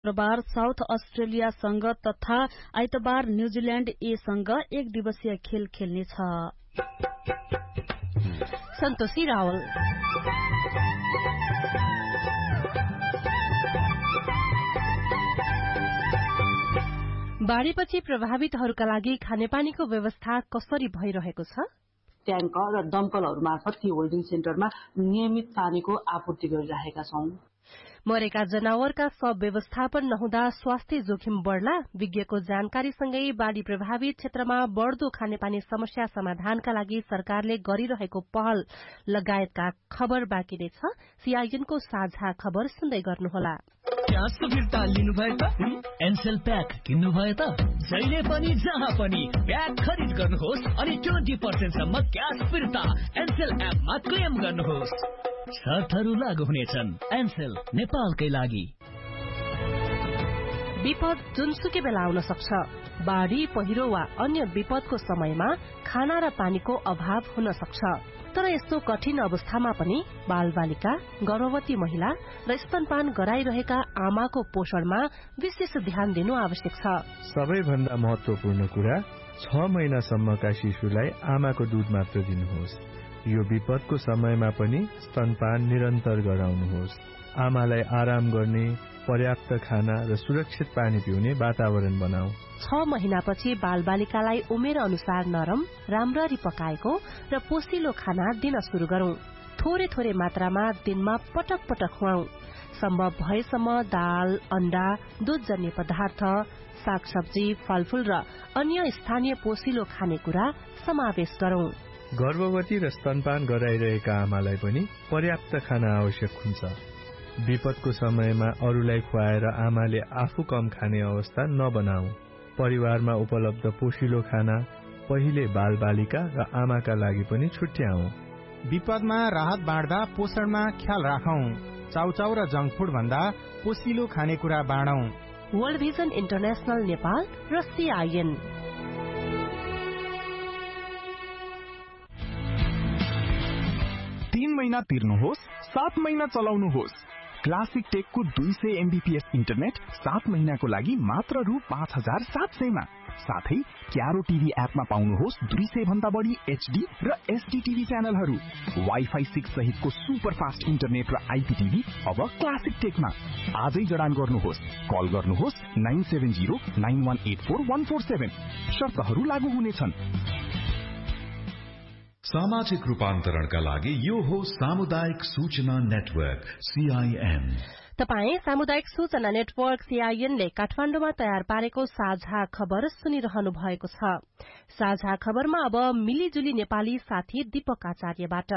शुक्रबार साउथ अस्ट्रेलियासँग तथा आइतबार न्यूजील्याण्ड ए सँग एक दिवसीय खेल खेल्नेछ। सन्तोषी रावल। बाढ़ीपछि प्रभावितहरूका लागि खानेपानीको व्यवस्था कसरी भइरहेको छ? ट्याङ्क र दमकलहरू मार्फत ती होल्डिङ सेन्टरमा नियमित पानीको आपूर्ति गरिरहेका छौं। मरेका जनावरका शव व्यवस्थापन नहुँदा स्वास्थ्य जोखिम बढ़ला। विज्ञको जानकारीसँगै बाढ़ी प्रभावित क्षेत्रमा बढ़दो खानेपानी समस्या समाधानका लागि सरकारले गरिरहेको पहल लगायतका खबर बाँकी नै छ। सीआईएनको साझा खबर सुन्दै गर्नुहोला। क्यासको फिर्ता लिनुभयो त? एनसेल प्याक किन्नुभयो त? जहिले पनि जहाँ पनि प्याक खरिद गर्नुहोस् अनि 20% सम्म क्यास फिर्ता एनसेल एपमा क्लेम गर्नुहोस्। शर्तहरू लागू हुनेछन्। एनसेल नेपालकै लागि। विपद जुनसुकै बेला आउन सक्छ। बाढ़ी, पहिरो वा अन्य विपदको समयमा खाना र पानीको अभाव हुन सक्छ। तर यस्तो कठिन अवस्थामा पनि बालबालिका, गर्भवती महिला र स्तनपान गराइरहेका आमाको पोषणमा विशेष ध्यान दिनु आवश्यक छ। सबैभन्दा महत्वपूर्ण कुरा 6 महिनासम्मका शिशुलाई आमाको दूध मात्र दिनुहोस्। यो विपदको समयमा पनि स्तनपान निरन्तर गराउनुहोस्। आमालाई आराम गर्ने, पर्याप्त खाना र सुरक्षित पानी पिउने वातावरण बनाऊ। 6 महिनापछि बालबालिकालाई उमेर अनुसार नरम, राम्ररी पकाएको र पोसिलो खाना दिन शुरू गरौं। थोरै थोरै मात्रामा दिनमा पटक पटक खुवाऊ। सम्भव भएसम्म दाल, अण्डा, दूधजन्य पदार्थ, सागसब्जी, फलफूल र अन्य स्थानीय पोसिलो खानेकुरा समावेश गरौं। गर्भवती र स्तनपान गराइरहेका आमालाई पनि पर्याप्त खाना आवश्यक हुन्छ। विपदको समयमा अरूलाई खुवाएर आमाले आफू कम खाने अवस्था नबनाऊ। परिवारमा उपलब्ध पोषिलो खाना पहिले बालबालिका र आमाका लागि पनि छुट्याऊ। विपदमा राहत बाँड्दा पोषणमा ख्याल राखौं। चाउचाउ र जंक फूड भन्दा पोषिलो खानेकुरा बाँडौं। वर्ल्ड भिजन इन्टरनेशनल नेपाल र सीआईएन। 3 महिना तिर्नुहोस्, 7 महिना चलाउनुहोस्। क्लासिक टेकको 200 एमबीपीएस इन्टरनेट 7 महिनाको लागि मात्र रु 5700 मा। साथै क्यारो टिभी एपमा पाउनुहोस् 200 भन्दा बढी एचडी र एसडी टिभी च्यानलहरू। वाइफाई 6 सहितको सुपर फास्ट इन्टरनेट र आईपीटीभी अब क्लासिक टेकमा। आजै जडान गर्नुहोस्। कल गर्नुहोस् 9709184147। शर्तहरू लागू हुनेछन्। सामाजिक रूपान्तरणका लागि यो हो सामुदायिक सूचना नेटवर्क सीआईएन। तपाई सामुदायिक सूचना नेटवर्क सीआईएनले काठमाडौँमा तयार पारेको साझा खबर सुनिरहनु भएको छ। साझा खबरमा अब मिलिजुली नेपाली साथी दीपक आचार्यबाट।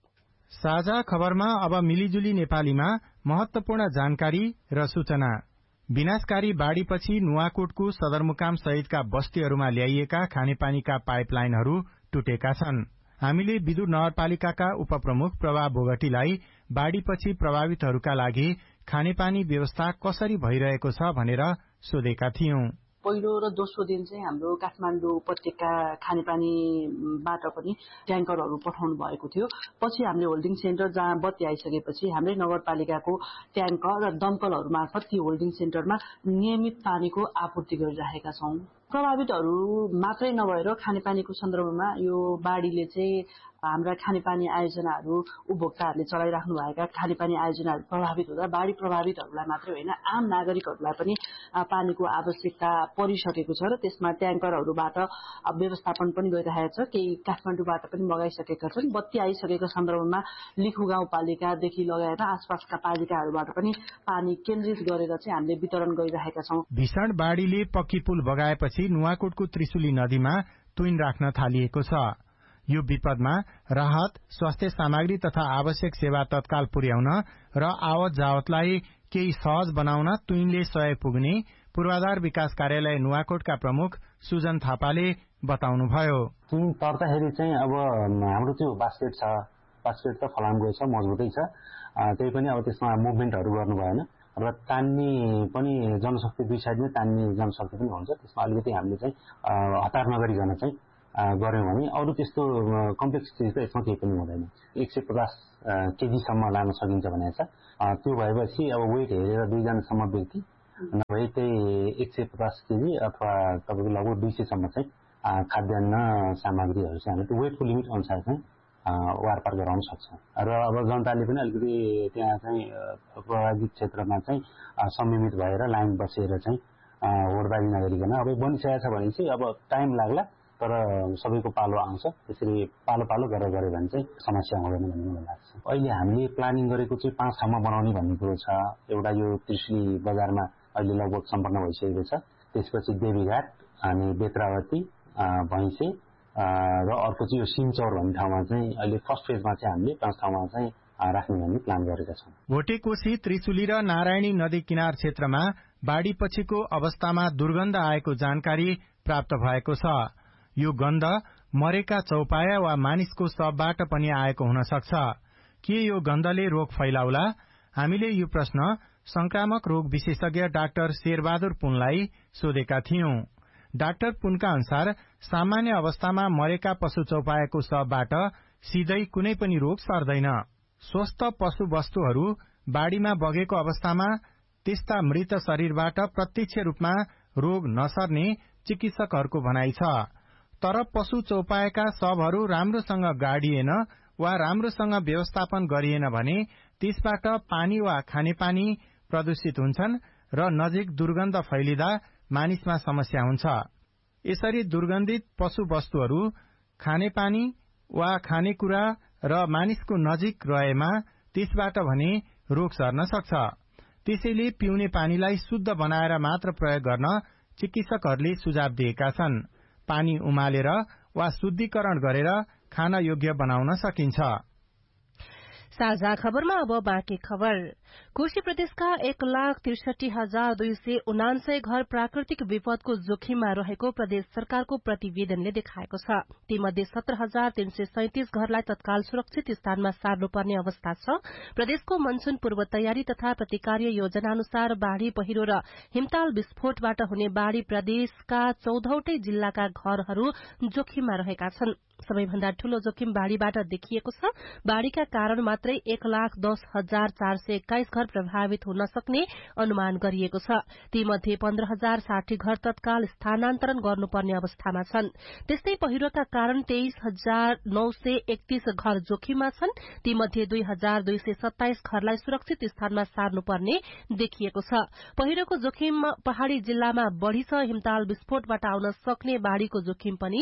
साझा खबरमा अब मिलिजुली नेपालीमा महत्वपूर्ण जानकारी र सूचना। विनाशकारी बाढ़ीपछि नुवाकोटको सदरमुकाम सहितका बस्तीहरूमा ल्याइएका खानेपानीका पाइपलाइनहरू टुटेका छन्। हामीले विदुर नगरपालिकाका उपप्रमुख प्रभा बोगटीलाई बाढ़ीपछि प्रभावितहरूका लागि खानेपानी व्यवस्था कसरी भइरहेको छ भनेर सोधेका थियौं। पहिलो र दोस्रो दिन चाहिँ हाम्रो काठमाडौँ उपत्यका खानेपानीबाट पनि ट्याङ्करहरू पठाउनु भएको थियो। पछि हामीले होल्डिङ सेन्टर जहाँ बत्ती आइसकेपछि हाम्रै नगरपालिकाको ट्याङ्क र दमकलहरू मार्फत ती होल्डिङ सेन्टरमा नियमित पानीको आपूर्ति गरिरहेका छौं। प्रभावितहरू मात्रै नभएर खानेपानीको सन्दर्भमा यो बाढ़ीले चाहिँ हाम्रा खानेपानी आयोजनाहरू उपभोक्ताहरूले चलाइराख्नु भएका खानेपानी आयोजनाहरू प्रभावित हुँदा बाढ़ी प्रभावितहरूलाई मात्रै होइन आम नागरिकहरूलाई पनि पानीको आवश्यकता परिसकेको छ र त्यसमा ट्याङ्करहरूबाट व्यवस्थापन पनि गरिरहेको छ। केही काठमाडौँबाट पनि मगाइसकेका छन्। बत्ती आइसकेको सन्दर्भमा लिखु गाउँपालिकादेखि लगाएर आसपासका पालिकाहरूबाट पनि पानी केन्द्रित गरेर चाहिँ हामीले वितरण गरिरहेका छौं। भीषण बाढ़ीले पक्की पुल बगाएपछि नुवाकोटको त्रिशुली नदीमा तुइन राख्न थालिएको छ। यो विपदमा राहत, स्वास्थ्य सामग्री तथा आवश्यक सेवा तत्काल पुर्याउन र आवत जावतलाई केही सहज बनाउन तुइनले सहयोग पुग्ने पूर्वाधार विकास कार्यालय नुवाकोटका प्रमुख सुजन थापाले बताउनुभयो। तुइन तर्दाखेरि चाहिँ अब हाम्रो त्यो बास्केट छ, बास्केट त फलामको छ, मजबुतै छ। त्यही पनि अब त्यसमा मुभमेन्टहरू गर्नु भएन र तान्ने पनि जनशक्ति दुई साइडमै तान्ने जनशक्ति पनि हुन्छ। त्यसमा अलिकति हामीले चाहिँ हतार नगरिकन चाहिँ गर्यौं भने अरू त्यस्तो कम्प्लेक्स चिज त यसमा केही पनि हुँदैन। 150 केजीसम्म लान सकिन्छ भनेको छ। त्यो भएपछि अब वेट हेरेर 2 जनासम्म व्यक्ति नभए त्यही 150 केजी अथवा तपाईँको लगभग 200 सम्म चाहिँ खाद्यान्न सामग्रीहरू चाहिँ हामीले त्यो वेटको लिमिट अनुसार चाहिँ वारपार गराउन सक्छौँ। र अब जनताले पनि अलिकति त्यहाँ चाहिँ प्रभावित क्षेत्रमा चाहिँ संयमित भएर लाइन बसेर चाहिँ होडबाजी नगरिकन अब बनिसकेको छ भने चाहिँ अब टाइम लाग्ला तर सबैको पालो आउँछ। त्यसरी पालो पालो गरेर गऱ्यो भने चाहिँ समस्या हुँदैन भन्ने मलाई लाग्छ। अहिले हामीले प्लानिङ गरेको चाहिँ 5 ठाउँमा बनाउने भन्ने कुरो छ। एउटा यो त्रिशुली बजारमा अहिले लगभग सम्पन्न भइसकेको छ। त्यसपछि देवीघाट अनि बेत्रावती भैँसे र अर्को चाहिँ यो सिमचौर भन्ने ठाउँमा चाहिँ अहिले फर्स्ट फेजमा चाहिँ हामीले 5 ठाउँमा चाहिँ राख्ने भन्ने प्लान गरेका छौँ। भोटेकोशी, त्रिशुली र नारायणी नदी किनार क्षेत्रमा बाढ़ीपछिको अवस्थामा दुर्गन्ध आएको जानकारी प्राप्त भएको छ। यो गन्ध मरेका चौपाया वा मानिसको शवबाट पनि आएको हुन सक्छ। के यो गन्धले रोग फैलाउला? हामीले यो प्रश्न संक्रामक रोग विशेषज्ञ डाक्टर शेरबहादुर पुनलाई सोधेका थियौं। डाक्टर पुनका अनुसार सामान्य अवस्थामा मरेका पशु चौपायाको शवबाट सिधै कुनै पनि रोग सर्दैन। स्वस्थ पशु वस्तुहरू बाढ़ीमा बगेको अवस्थामा त्यस्ता मृत शरीरबाट प्रत्यक्ष रूपमा रोग नसर्ने चिकित्सकहरूको भनाइ छ। तर पशु चौपायाका शवहरू राम्रोसँग गाडिएन वा राम्रोसँग व्यवस्थापन गरिएन भने त्यसबाट पानी वा खानेपानी प्रदूषित हुन्छन् र नजिक दुर्गन्ध फैलिँदा मानिसमा समस्या हुन्छ। यसरी दुर्गन्धित पशु वस्तुहरू खानेपानी वा खानेकुरा र मानिसको नजिक रहेमा त्यसबाट भने रोग सर्न सक्छ। त्यसैले पिउने पानीलाई शुद्ध बनाएर मात्र प्रयोग गर्न चिकित्सकहरूले सुझाव दिएका छन्। पानी उमालेर वा शुद्धिकरण गरेर खान योग्य बनाउन सकिन्छ। साझा खबरमा अब बाँकी खबर। कोशी प्रदेशका 1,63,279 घर प्राकृतिक विपदको जोखिममा रहेको प्रदेश सरकारको प्रतिवेदनले देखाएको छ। तीमध्ये 17,337 घरलाई तत्काल सुरक्षित स्थानमा सार्नुपर्ने अवस्था छ। प्रदेशको मनसून पूर्व तयारी तथा प्रतिकार्य योजना अनुसार बाढ़ी, पहिरो र हिमताल विस्फोटबाट हुने बाढ़ी प्रदेशका 14वटै जिल्लाका घरहरू जोखिममा रहेका छन्। सबैभन्दा ठूलो जोखिम बाढ़ीबाट देखिएको छ। बाढ़ीका कारण मात्रै 1,10,421 घर प्रभावित हुन सक्ने अनुमान गरिएको छ। तीमध्ये 15,060 घर तत्काल स्थानान्तरण गर्नुपर्ने अवस्थामा छन्। त्यस्तै पहिरोका कारण 23,931 घर जोखिममा छन्। तीमध्ये 2,227 घरलाई सुरक्षित स्थानमा सार्नुपर्ने देखिएको छ। पहिरोको जोखिम पहाड़ी जिल्लामा बढ़ी छ। हिमताल विस्फोटबाट आउन सक्ने बाढ़ीको जोखिम पनि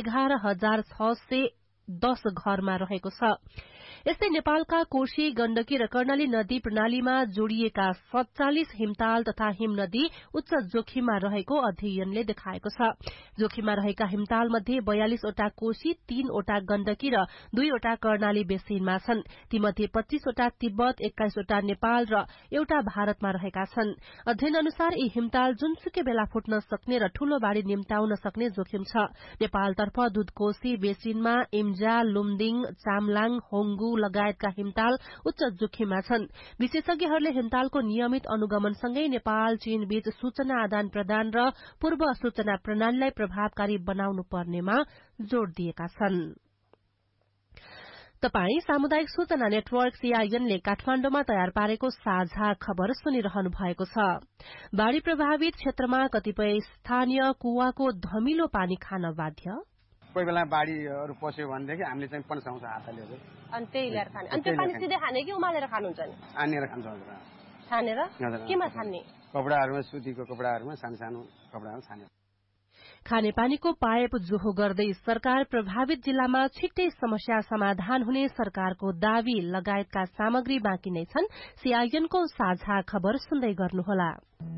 11,610 घरमा रहेको छ। यस्तै नेपालका कोशी, गण्डकी र कर्णाली नदी प्रणालीमा जोडिएका 47 हिमताल तथा हिम नदी उच्च जोखिममा रहेको अध्ययनले देखाएको छ। जोखिममा रहेका हिमताल मध्ये 42 वटा कोशी, 3 वटा गण्डकी र 2 वटा कर्णाली बेसिनमा छन्। तीमध्ये 25 वटा तिब्बत, 21 वटा नेपाल र एउटा भारतमा रहेका छन्। अध्ययन अनुसार यी हिमताल जुनसुकै बेला फुट्न सक्ने र ठूलो बाढ़ी निम्ताउन सक्ने जोखिम छ। नेपालतर्फ दुधकोशी बेसिनमा इम्जा, लुम्दिङ, चामलाङ, होङ्गु लगायतका हिमताल उच्च जोखिममा छन्। विशेषज्ञहरूले हिमतालको नियमित अनुगमनसँगै नेपाल चीन बीच सूचना आदान प्रदान र पूर्व सूचना प्रणालीलाई प्रभावकारी बनाउनु पर्नेमा जोड़ दिएका छन्। तपाई सामुदायिक सूचना नेटवर्क सीआईएनले काठमाण्डुमा तयार पारेको साझा खबर सुनिरहनु भएको छ। बाढ़ी प्रभावित क्षेत्रमा कतिपय स्थानीय कुवाको धमिलो पानी खान बाध्य। कोही बेला बाढ़ीहरू पस्यो भनेदेखि हामीले चाहिँ पन्साउँछ हातले अनि त्यही ल्याएर खाने। अनि त्यो पानी सिधै खाने कि उमालेर खानुहुन्छ नि? छानेर खान्छौँ। छानेर केमा छान्ने? कपडाहरूमा, सुतीको कपडाहरूमा, सानो कपडाहरू छानेर। खानेपानीको पाइप जोहो गर्दै सरकार प्रभावित जिल्लामा छिट्टै समस्या समाधान हुने सरकारको दावी लगायतका सामग्री बाँकी नै छन्। सीआईएनको साझा खबर सुन्दै गर्नुहोला।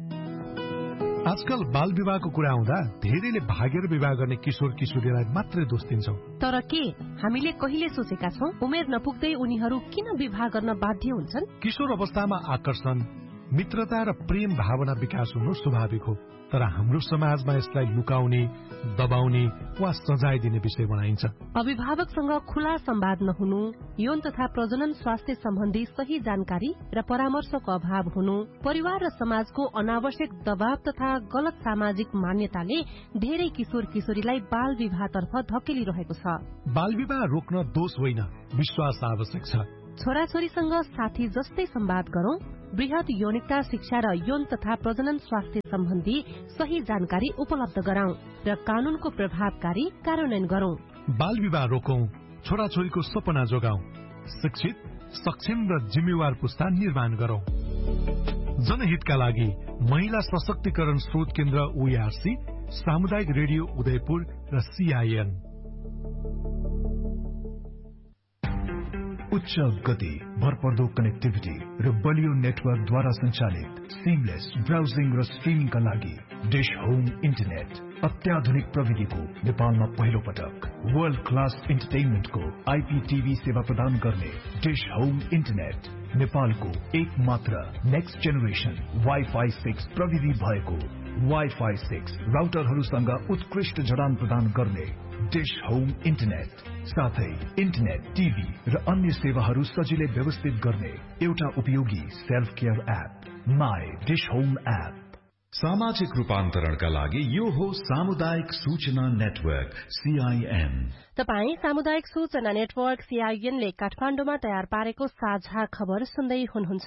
आजकल बाल विवाहको कुरा आउँदा धेरैले भागेर विवाह गर्ने किशोर किशोरीलाई मात्रै दोष दिन्छौं। तर के हामीले कहिले सोचेका छौं उमेर नपुग्दै उनीहरू किन विवाह गर्न बाध्य हुन्छन्? किशोर अवस्थामा आकर्षण, मित्रता र प्रेम भावना विकास हुनु स्वाभाविक हो। तर हाम्रो समाजमा यसलाई लुकाउने, दबाउने वा सजाय दिने विषय बनाइन्छ। अभिभावकसँग खुला संवाद नहुनु, यौन तथा प्रजनन स्वास्थ्य सम्बन्धी सही जानकारी र परामर्शको अभाव हुनु, परिवार र समाजको अनावश्यक दबाव तथा गलत सामाजिक मान्यताले धेरै किशोर किशोरीलाई बाल विवाहतर्फ धकेलिरहेको छ। बाल विवाह रोक्न दोष होइन, विश्वास आवश्यक छ। छोराछोरीसँग साथी जस्तै संवाद गरौं, बृहत यौनिकता शिक्षा र यौन तथा प्रजनन स्वास्थ्य सम्बन्धी सही जानकारी उपलब्ध गराउँ र कानूनको प्रभावकारी कार्यान्वयन गरौं। बाल विवाह रोकौं, छोराछोरीको सपना जोगाउँ, शिक्षित, सक्षम र जिम्मेवार पुस्ता निर्माण गरौं। जनहितका लागि महिला सशक्तिकरण स्रोत केन्द्र ओआरसी, सामुदायिक रेडियो उदयपुर र CIN। उच्च गति, भरपर्दो कनेक्टिभिटी र बलियो नेटवर्कद्वारा सञ्चालित सिमलेस ब्राउजिङ र स्ट्रिमिङका लागि डिश होम इन्टरनेट अत्याधुनिक प्रविधिको नेपालमा पहिलो पटक वर्ल्ड क्लास इन्टरटेनमेन्टको IPTV सेवा प्रदान गर्ने डिश होम इन्टरनेट नेपालको एक मात्र नेक्स्ट जेनेरेसन Wi-Fi 6 प्रविधि भएको Wi-Fi 6 राउटरहरूसँग उत्कृष्ट जडान प्रदान गर्ने डिश होम इन्टरनेट साथै इन्टरनेट, टिभी र अन्य सेवाहरू सजिलै व्यवस्थित गर्ने एउटा उपयोगी self care app my dish home app. सामाजिक रूपान्तरणका लागि यो हो सामुदायिक सूचना नेटवर्क CIN। तपाई सामुदायिक सूचना नेटवर्क CIN ले काठमाडौँमा तयार पारेको साझा खबर सुन्दै हुनुहुन्छ।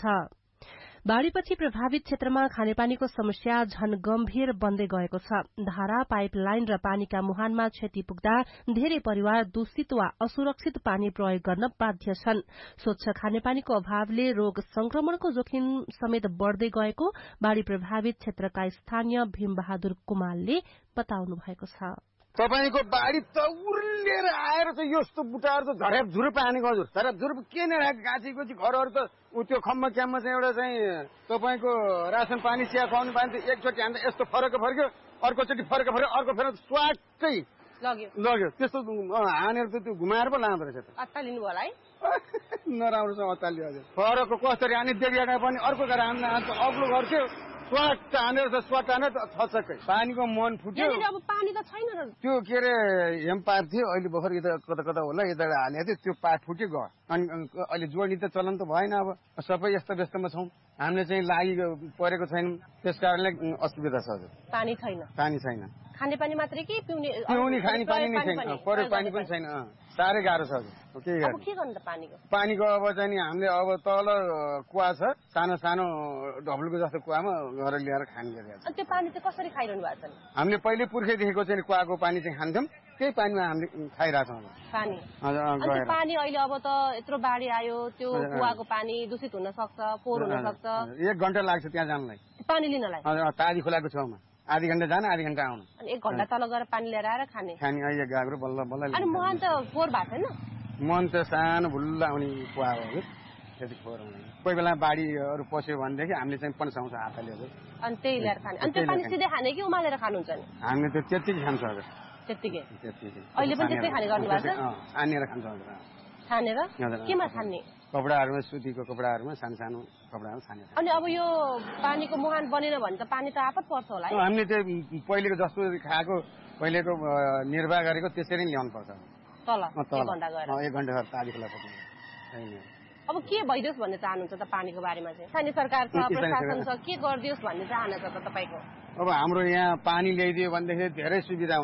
बाढ़ीपछि प्रभावित क्षेत्रमा खानेपानीको समस्या झन गम्भीर बन्दै गएको छ। धारा, पाइपलाइन र पानीका मुहानमा क्षति पुग्दा धेरै परिवार दूषित वा असुरक्षित पानी प्रयोग गर्न बाध्य छन्। स्वच्छ खानेपानीको अभावले रोग संक्रमणको जोखिम समेत बढ़दै गएको बाढ़ी प्रभावित क्षेत्रका स्थानीय भीमबहादुर कुमारले बताउनु भएको छ। तपाईको बाढी त उर्लेर आएर चाहिँ यस्तो बुटाहरू त झरेप झुरुप हानेको हजुर झरेप झुरुप के नै राखेको गाछीको चाहिँ घरहरू त त्यो खम्म क्याममा चाहिँ एउटा चाहिँ तपाईँको रासन पानी चिया खुवाउने पानी त एकचोटि हान्दा यस्तो फरक फर्क्यो अर्कोचोटि फरक अर्को फेरि स्वाटै लग्यो त्यस्तो हानेर त त्यो घुमाएर पो लाँदो रहेछ अत्तालिनु होला है नराम्रोसँग अत्तालियो हजुर फरकको कसरी हाने देख्दा पनि अर्को घर हान्न अग्लो घर थियो स्वाट हानेर स्वाट हानेर थचक्कै पानीको मन फुट्यो। अब पानी त छैन र त्यो के अरे हेम पाइप थियो अहिले भर्खर यता कता कता होला यता हालेको थियो त्यो पाइप फुट्यो गयो अनि अहिले जोड्ने त चलन त भएन। अब सबै यस्तो व्यस्तमा छौँ हामीले चाहिँ लागि परेको छैन त्यस कारणले असुविधा छ हजुर। पानी छैन खानेपानी मात्रै कि पिउने खानेपानी नै छैन परेको पानी पनि छैन साह्रै गाह्रो छ हजुर। के गर्नु त पानीको अब चाहिँ नि हामीले अब तल कुवा छ सानो सानो ढब्लुको जस्तो कुवामा घर ल्याएर खाने गरेको छ। त्यो पानी चाहिँ कसरी खाइरहनु भएको छ? हामीले पहिले पुर्खैदेखिको चाहिँ कुवाको पानी चाहिँ खान्थ्यौँ त्यही पानीमा हामीले खाइरहेछौँ पानी। पानी अहिले अब त यत्रो बाढी आयो त्यो कुवाको पानी दूषित हुन सक्छ फोहोर हुन सक्छ 1 घण्टा लाग्छ त्यहाँ जानलाई पानी लिनलाई ताजी खोलाको छेउमा आधी घण्टा जान आधी घण्टा आउनु अनि 1 घण्टा तल गएर पानी लिएर आएर खाने अहिले गाग्रो बल्ल बल्ल अनि मुहान त फोहोर भएको छैन मन त सानो भुल्ल आउने कुवा हो त्यति फोहोर हुने कोही बेला बाढीहरू पस्यो भनेदेखि हामीले चाहिँ पन्साउँछ हातले अनि त्यही लिएर खाने अनि त्यो पानी सिधै खाने कि उमालेर खानुहुन्छ नि? हामीले त त्यतिकै खान्छ हजुर त्यतिकै अहिले पनि त्यस्तै खाने गर्नु भएको छ? छानेर खान्छ हजुर। छानेर केमा छान्ने? कपडाहरूमा सुतीको कपडाहरूमा सानो सानो कपडाहरू छानेर। अनि अब यो पानीको मुहान बनेन भने त पानी त आपत पर्छ होला है? हामीले चाहिँ पहिलेको जस्तो खाएको पहिलेको निर्वाह गरेको त्यसरी ल्याउनु पर्छ तल 1 घण्टा गएर 1 घण्टा ताजी खोला पर्छ। अब के भइदियोस् भन्ने चाहनुहुन्छ त पानीको बारेमा चाहिँ? स्थानीय सरकार छ प्रशासन छ के गरिदियोस् भन्ने चाहना छ त तपाईँको? अब हाम्रो यहाँ पानी ल्याइदियो भनेदेखि धेरै सुविधा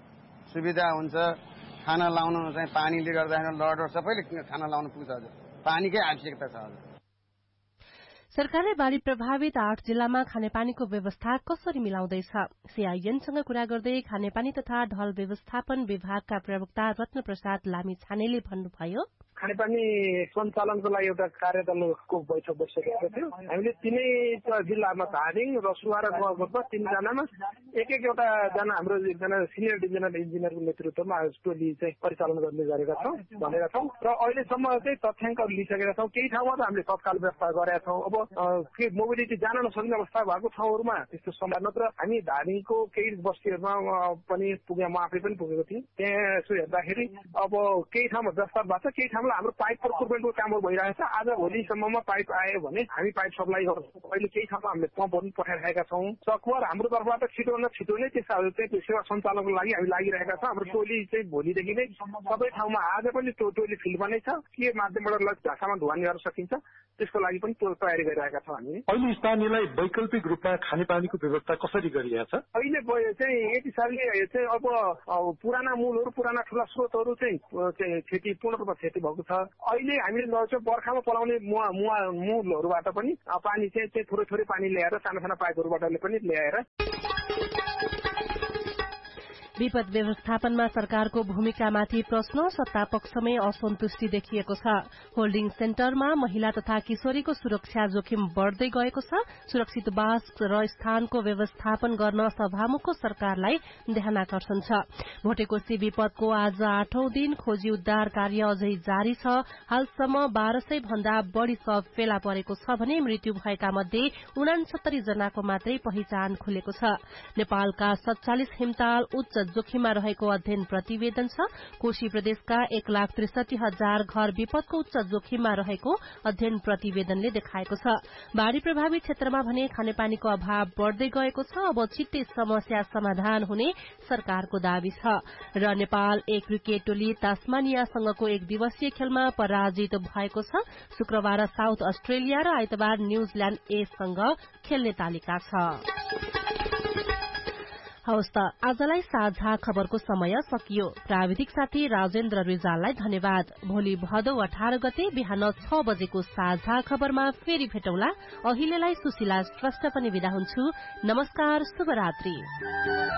हुन्छ खाना लाउन चाहिँ पानीले गर्दाखेरि लडर सबैले खाना लाउन पुग्छ हजुर पानीकै आवश्यकता छ हजुर। सरकारले बाढ़ी प्रभावित 8 जिल्लामा खानेपानीको व्यवस्था कसरी मिलाउँदैछ? CINसँग कुरा गर्दै खानेपानी तथा ढल व्यवस्थापन विभागका प्रवक्ता रत्न प्रसाद लामिछानेले भन्नुभयो खानेपानी सञ्चालनको लागि एउटा कार्यदलको बैठक बसिसकेको थियो। हामीले 3 जिल्लामा धादिङ, रसुवा र गौरकोटमा 3 जनामा एउटा जना हाम्रो एकजना सिनियर डिभिजनल इन्जिनियरको नेतृत्वमा टोली चाहिँ परिचालन गर्ने गरेका छौँ भनेका छौँ र अहिलेसम्म चाहिँ तथ्याङ्कहरू लिइसकेका छौँ। केही ठाउँमा त हामीले तत्काल व्यवस्था गरेका छौँ। अब के मोबिलिटी जान नसक्ने अवस्था भएको ठाउँहरूमा त्यस्तो सम्भव नत्र हामी धादिङको केही बस्तीहरूमा पनि पुगे म आफै पनि पुगेको थिएँ। त्यहाँ यसो हेर्दाखेरि अब केही ठाउँमा व्यवस्था भएको छ केही ठाउँमा हाम्रो पाइप प्रोक्युरमेन्टको कामहरू भइरहेको छ। आज भोलिसम्ममा पाइप आयो भने हामी पाइप सप्लाई गर्छौँ। अहिले केही ठाउँमा हामीले पम्पहरू पठाइरहेका छौँ। सकुवार हाम्रो तर्फबाट छिटोभन्दा छिटो नै त्यो सेवा सञ्चालनको लागि हामी लागिरहेका छौँ। हाम्रो टोली चाहिँ भोलिदेखि नै सबै ठाउँमा आज पनि टोली फिल्डमा नै छ के माध्यमबाट भाषामा ढुवानी गर्न सकिन्छ त्यसको लागि पनि तयारी गरिरहेका छौँ हामी। अहिले स्थानीयलाई वैकल्पिक रूपमा खानेपानीको व्यवस्था कसरी गरिरहेको छ? अहिले चाहिँ यति सालले चाहिँ अब पुराना मूलहरू पुराना ठुला स्रोतहरू चाहिँ क्षति पूर्ण रूपमा क्षति भएको भएको छ। अहिले हामीले बर्खामा पलाउने मूलहरूबाट पनि पानी चाहिँ थोरै पानी ल्याएर साना पाइपहरूबाट पनि ल्याएर विपद व्यवस्थापनमा सरकारको भूमिकामाथि प्रश्न, सत्तापक्षमै असन्तुष्टि देखिएको छ। होल्डिङ सेन्टरमा महिला तथा किशोरीको सुरक्षा जोखिम बढ़दै गएको छ। सुरक्षित बास र स्थानको व्यवस्थापन गर्न सभामुखको सरकारलाई ध्यानाकर्षण छ। भोटेकोशी विपदको आज 8औं दिन खोजी उद्धार कार्य अझै जारी छ। हालसम्म 1200 भन्दा बढ़ी शव फेला परेको छ भने मृत्यु भएका मध्ये 69 जनाको मात्रै पहिचान खुलेको छ। नेपालका 47 हिमताल उच्च जोखिममा रहेको अध्ययन प्रतिवेदन छ। कोशी प्रदेशका 1,63,000 घर विपदको उच्च जोखिममा रहेको अध्ययन प्रतिवेदनले देखाएको छ। बाढ़ी प्रभावित क्षेत्रमा भने खानेपानीको अभाव बढ़दै गएको छ। अब छिट्टै समस्या समाधान हुने सरकारको दावी छ। र नेपाल एक क्रिकेट टोली तास्मानियासँगको एक दिवसीय खेलमा पराजित भएको छ। शुक्रबार साउथ अस्ट्रेलिया र आइतबार न्यूजील्याण्ड ए सँग खेल्ने तालिका छ। हवस् त आजलाई साझा खबरको समय सकियो। प्राविधिक साथी राजेन्द्र रिजाललाई धन्यवाद। भोलि भदौ 18 गते बिहान 6 बजेको साझा खबरमा फेरि भेटौँला। अहिलेलाई सुशीला श्रेष्ठ पनि बिदा हुन्छु। नमस्कार, शुभरात्रि।